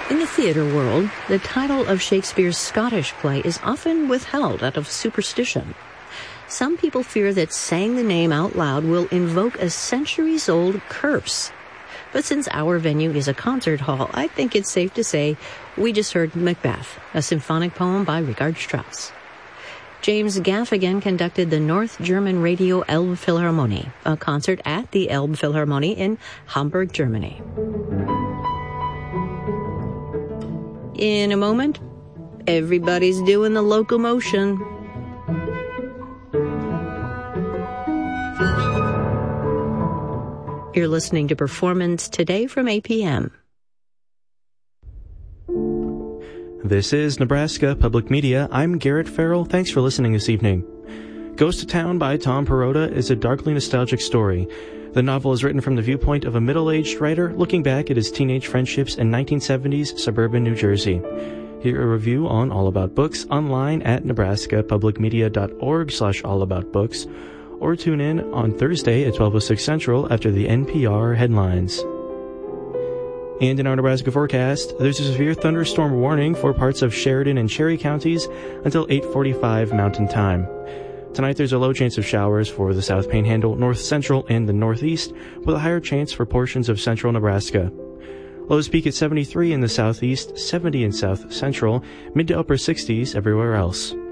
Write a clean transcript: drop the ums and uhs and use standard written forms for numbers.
In the theater world, the title of Shakespeare's Scottish play is often withheld out of superstition. Some people fear that saying the name out loud will invoke a centuries-old curse. But since our venue is a concert hall, I think it's safe to say we just heard Macbeth, a symphonic poem by Richard Strauss. James Gaffigan conducted the North German Radio Elbphilharmonie, a concert at the Elbphilharmonie in Hamburg, Germany. In a moment, everybody's doing the locomotion. You're listening to Performance Today from APM. This is Nebraska Public Media. I'm Garrett Farrell. Thanks for listening this evening. Ghost of Town by Tom Perrotta is a darkly nostalgic story. The novel is written from the viewpoint of a middle-aged writer looking back at his teenage friendships in 1970s suburban New Jersey. Hear a review on All About Books online at nebraskapublicmedia.org/allaboutbooks, or tune in on Thursday at 12:06 Central after the NPR headlines. And in our Nebraska forecast, there's a severe thunderstorm warning for parts of Sheridan and Cherry counties until 8:45 Mountain Time. Tonight there's a low chance of showers for the South Panhandle, North Central, and the Northeast, with a higher chance for portions of central Nebraska. Lows peak at 73 in the Southeast, 70 in South Central, mid to upper 60s everywhere else.